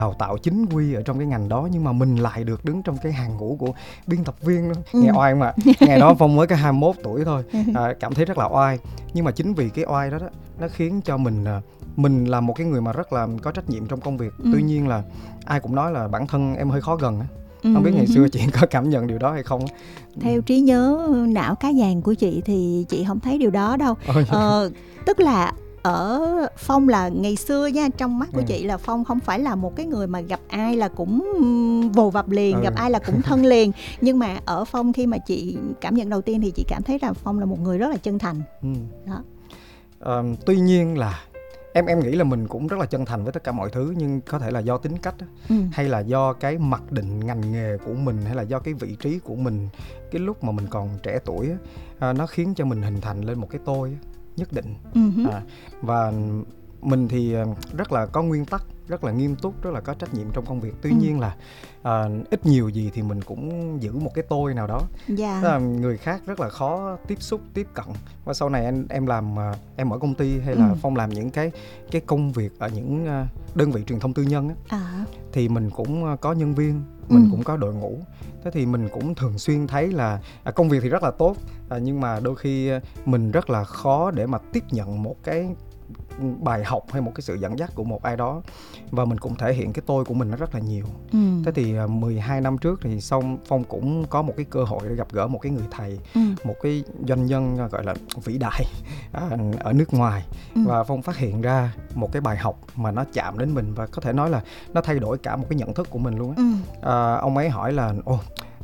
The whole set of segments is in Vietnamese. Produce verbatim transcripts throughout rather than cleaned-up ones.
đào tạo chính quy ở trong cái ngành đó, nhưng mà mình lại được đứng trong cái hàng ngũ của biên tập viên đó. Ừ. Nghe oai mà. Ngày đó Phong mới có hai mươi mốt tuổi thôi, à, cảm thấy rất là oai. Nhưng mà chính vì cái oai đó, đó nó khiến cho mình à, mình là một cái người mà rất là có trách nhiệm trong công việc. Ừ. Tuy nhiên là ai cũng nói là bản thân em hơi khó gần á. Ừ. Không biết ngày xưa chị có cảm nhận điều đó hay không? Theo trí nhớ não cá vàng của chị thì chị không thấy điều đó đâu. Ôi. Ờ, tức là ở Phong là ngày xưa nha, trong mắt của Ừ. chị là Phong không phải là một cái người mà gặp ai là cũng vồ vập liền, Ừ. gặp ai là cũng thân liền. Nhưng mà ở Phong, khi mà chị cảm nhận đầu tiên thì chị cảm thấy là Phong là một người rất là chân thành. Ừ. Đó. Ờ, tuy nhiên là em em nghĩ là mình cũng rất là chân thành với tất cả mọi thứ, nhưng có thể là do tính cách á, Ừ. hay là do cái mặc định ngành nghề của mình, hay là do cái vị trí của mình cái lúc mà mình còn trẻ tuổi á, à, nó khiến cho mình hình thành lên một cái tôi á, nhất định. Ừ hứ. À, và mình thì à, rất là có nguyên tắc, rất là nghiêm túc, rất là có trách nhiệm trong công việc. Tuy Ừ. nhiên là à, ít nhiều gì thì mình cũng giữ một cái tôi nào đó. Dạ. Tức là người khác rất là khó tiếp xúc, tiếp cận. Và sau này em em làm à, em ở công ty, hay là Ừ. Phong làm những cái cái công việc ở những à, đơn vị truyền thông tư nhân á, À. thì mình cũng à, có nhân viên, mình Ừ. cũng có đội ngũ. Thế thì mình cũng thường xuyên thấy là à, công việc thì rất là tốt, à, nhưng mà đôi khi à, mình rất là khó để mà tiếp nhận một cái bài học hay một cái sự dẫn dắt của một ai đó, và mình cũng thể hiện cái tôi của mình nó rất là nhiều. Ừ. Thế thì à, mười hai năm trước thì xong Phong cũng có một cái cơ hội để gặp gỡ một cái người thầy, Ừ. một cái doanh nhân à, gọi là vĩ đại à, ở nước ngoài. Ừ. Và Phong phát hiện ra một cái bài học mà nó chạm đến mình, và có thể nói là nó thay đổi cả một cái nhận thức của mình luôn á. Ừ. À, ông ấy hỏi là ô,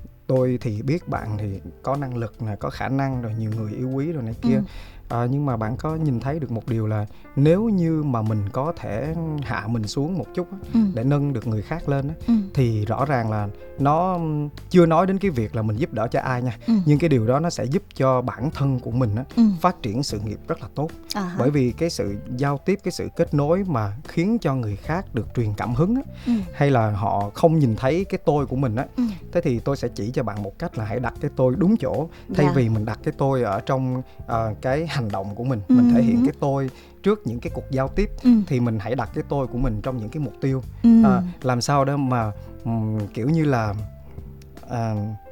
tôi thì biết bạn thì có năng lực, có khả năng, rồi nhiều người yêu quý rồi này kia. Ừ. À, nhưng mà bạn có nhìn thấy được một điều là nếu như mà mình có thể hạ mình xuống một chút á, Ừ. để nâng được người khác lên á, Ừ. thì rõ ràng là nó chưa nói đến cái việc là mình giúp đỡ cho ai nha, Ừ. nhưng cái điều đó nó sẽ giúp cho bản thân của mình á, Ừ. phát triển sự nghiệp rất là tốt. À hả. Bởi vì cái sự giao tiếp, cái sự kết nối mà khiến cho người khác được truyền cảm hứng á, Ừ. hay là họ không nhìn thấy cái tôi của mình á, Ừ. thế thì tôi sẽ chỉ cho bạn một cách là hãy đặt cái tôi đúng chỗ, thay Dạ. vì mình đặt cái tôi ở trong à, cái hành động của mình, Ừ. mình thể hiện cái tôi trước những cái cuộc giao tiếp. Ừ. Thì mình hãy đặt cái tôi của mình trong những cái mục tiêu. Ừ. À, làm sao đó mà um, kiểu như là à,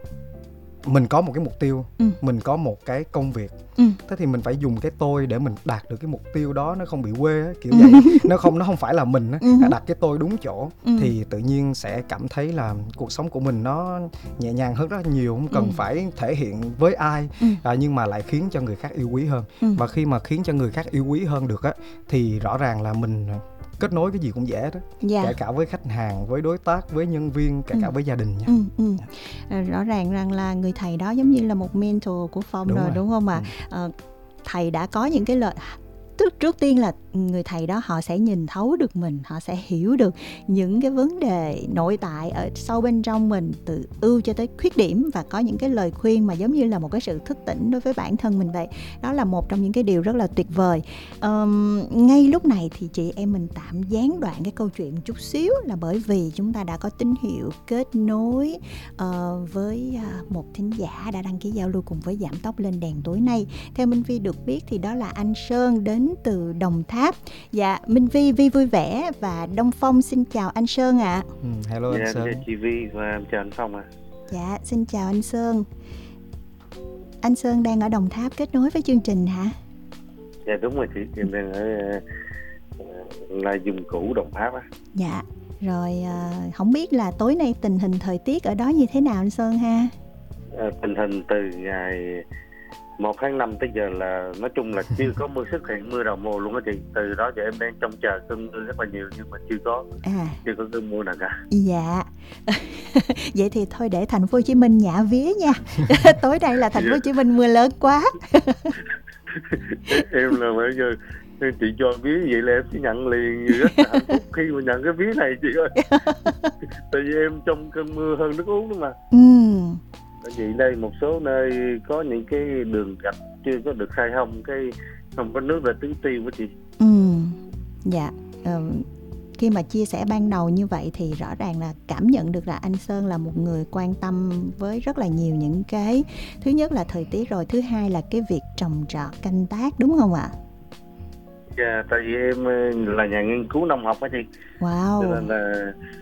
mình có một cái mục tiêu, Ừ. mình có một cái công việc. Ừ. Thế thì mình phải dùng cái tôi để mình đạt được cái mục tiêu đó, nó không bị quê á, kiểu vậy. nó không nó không phải là mình á. Ừ. Đặt cái tôi đúng chỗ, Ừ. thì tự nhiên sẽ cảm thấy là cuộc sống của mình nó nhẹ nhàng hơn rất là nhiều, không cần Ừ. phải thể hiện với ai, Ừ. à, nhưng mà lại khiến cho người khác yêu quý hơn. Ừ. Và khi mà khiến cho người khác yêu quý hơn được á, thì rõ ràng là mình kết nối cái gì cũng dễ đó. Dạ. Kể cả với khách hàng, với đối tác, với nhân viên, kể Ừ. cả với gia đình nha. Ừ. Ừ. À, rõ ràng rằng là người thầy đó giống như là một mentor của Phong Đúng rồi, rồi. đúng không ạ? Ừ. À, thầy đã có những cái lời, trước trước tiên là người thầy đó họ sẽ nhìn thấu được mình, họ sẽ hiểu được những cái vấn đề nội tại ở sâu bên trong mình, từ ưu cho tới khuyết điểm, và có những cái lời khuyên mà giống như là một cái sự thức tỉnh đối với bản thân mình vậy. Đó là một trong những cái điều rất là tuyệt vời. Um, ngay lúc này thì chị em mình tạm gián đoạn cái câu chuyện một chút xíu, là bởi vì chúng ta đã có tín hiệu kết nối uh, với uh, một thính giả đã đăng ký giao lưu cùng với Giảm Tốc Lên Đèn tối nay. Theo Minh Vi được biết thì đó là anh Sơn đến từ Đồng Tháp. Dạ, Minh Vi, Vi vui vẻ và Đông Phong xin chào anh Sơn ạ. À. Ừ, hello anh Dạ, Sơn. em chào chị Vi và em chào anh Phong ạ. À. Dạ, xin chào anh Sơn. Anh Sơn đang ở Đồng Tháp kết nối với chương trình hả? Dạ đúng rồi chị, em đang ở uh, là dùng cũ Đồng Tháp á. Dạ, rồi uh, không biết là tối nay tình hình thời tiết ở đó như thế nào anh Sơn ha? À, tình hình từ ngày một tháng năm tới giờ là nói chung là chưa có mưa xuất hiện, mưa đầu mùa luôn á chị. Từ đó giờ em đang trông chờ cơn mưa rất là nhiều nhưng mà chưa có, à. chưa có cơn mưa nào cả. Dạ. Vậy thì thôi để thành phố Hồ Chí Minh nhả vía nha. Tối nay là thành phố Hồ Chí Minh mưa lớn quá. Em là bây giờ chị cho vía vậy là em sẽ nhận liền, rất là hạnh phúc khi mà nhận cái vía này chị ơi. Tại vì em trong cơn mưa hơn nước uống nữa mà. Ừ. Tại vì đây một số nơi có những cái đường gạch chưa có được khai thông, cái không có nước để tưới tiêu với chị. Ừ. Dạ. Ừ. Khi mà chia sẻ ban đầu như vậy thì rõ ràng là cảm nhận được là anh Sơn là một người quan tâm với rất là nhiều những cái, thứ nhất là thời tiết, rồi thứ hai là cái việc trồng trọt canh tác, đúng không ạ? Dạ, tại vì em là nhà nghiên cứu nông học á chị. Wow. Cho nên là